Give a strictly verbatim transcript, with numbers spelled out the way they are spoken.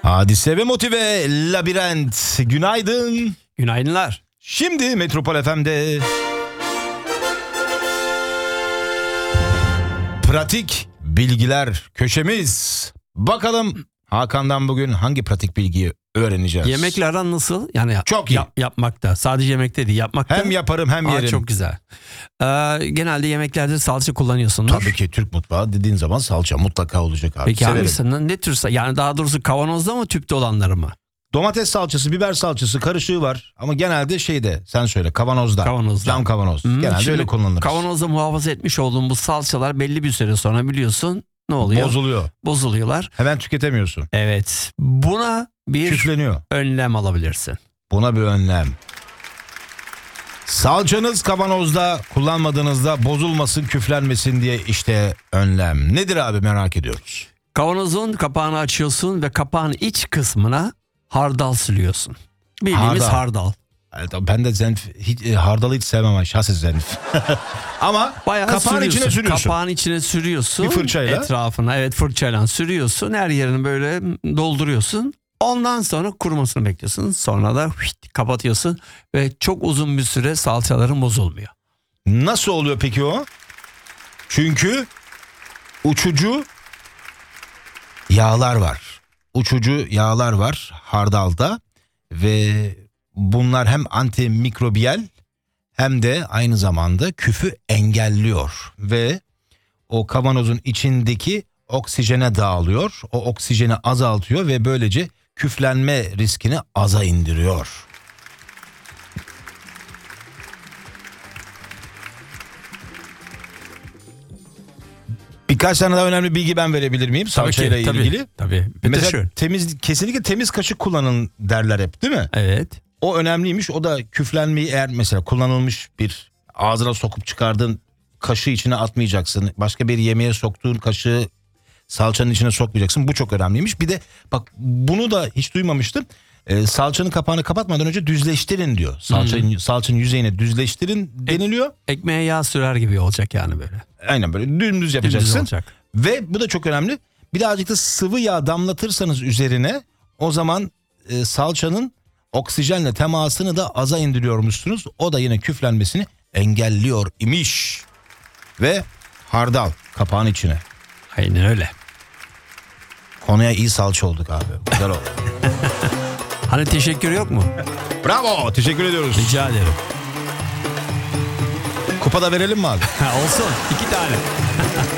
Hadise ve Motive Labirent. Günaydın. Günaydınlar. Şimdi Metropol F M'de pratik bilgiler köşemiz. Bakalım Hakan'dan bugün hangi pratik bilgiyi öğreneceğiz? Yemekle aran nasıl? Yani çok iyi. Yap, yapmakta. Sadece yemekte değil, yapmakta. Hem yaparım hem Aa, yerim. çok güzel. Ee, genelde yemeklerde salça kullanıyorsundur. Tabii ki Türk mutfağı dediğin zaman salça mutlaka olacak abi. Peki Severim. hangisinden? Ne tür sa- Yani daha doğrusu kavanozda mı, tüpte olanları mı? Domates salçası, biber salçası karışığı var. Ama genelde şeyde, sen söyle, kavanozda. Kavanozda. Cam kavanoz. Hmm, genelde şimdi öyle kullanılır. Kavanozda muhafaza etmiş olduğum bu salçalar belli bir süre sonra biliyorsun ne oluyor? Bozuluyor. Bozuluyorlar. Hemen tüketemiyorsun. Evet. Buna bir Küfleniyor. önlem alabilirsin. Buna bir önlem. Salçanız kavanozda kullanmadığınızda bozulmasın, küflenmesin diye işte önlem. Nedir abi, merak ediyoruz. Kavanozun kapağını açıyorsun ve kapağın iç kısmına hardal sürüyorsun. Bildiğimiz Hardal. hardal. Evet, ben de zenf, hiç, e, hardalı hiç sevmem ama şahsen zenf. Ama Bayağı kapağın sürüyorsun. içine sürüyorsun. Kapağın içine sürüyorsun. Bir fırçayla. Etrafına evet fırçayla sürüyorsun. Her yerini böyle dolduruyorsun. Ondan sonra kurumasını bekliyorsun. Sonra da hüt, kapatıyorsun. Ve çok uzun bir süre salçaların bozulmuyor. Nasıl oluyor peki o? Çünkü uçucu yağlar var. Uçucu yağlar var hardalda ve bunlar hem antimikrobiyal hem de aynı zamanda küfü engelliyor ve o kavanozun içindeki oksijene dağılıyor. O oksijeni azaltıyor ve böylece küflenme riskini aza indiriyor. Birkaç tane daha önemli bilgi ben verebilir miyim salçayla tabii, ilgili? Tabii. Mesela temiz, kesinlikle temiz kaşık kullanın derler hep, değil mi? Evet. O önemliymiş. O da küflenmeyi, eğer mesela kullanılmış bir ağzına sokup çıkardığın kaşığı içine atmayacaksın. Başka bir yemeğe soktuğun kaşığı salçanın içine sokmayacaksın. Bu çok önemliymiş. Bir de bak, bunu da hiç duymamıştım. Ee, salçanın kapağını kapatmadan önce düzleştirin diyor. Salçanın, hmm. salçanın yüzeyine düzleştirin deniliyor. Ekmeğe yağ sürer gibi olacak yani böyle. Aynen böyle dümdüz yapacaksın. Dümdüz olacak. Ve bu da çok önemli. Birazcık da sıvı yağ damlatırsanız üzerine, o zaman e, salçanın oksijenle temasını da aza indiriyormuşsunuz. O da yine küflenmesini engelliyor imiş. Ve hardal kapağın içine. Aynen öyle. Konuya iyi salça olduk abi. Güzel oldu. Hani teşekkür yok mu? Bravo, teşekkür ediyoruz. Rica ederim. Kupa da verelim mi abi? Olsun. iki tane.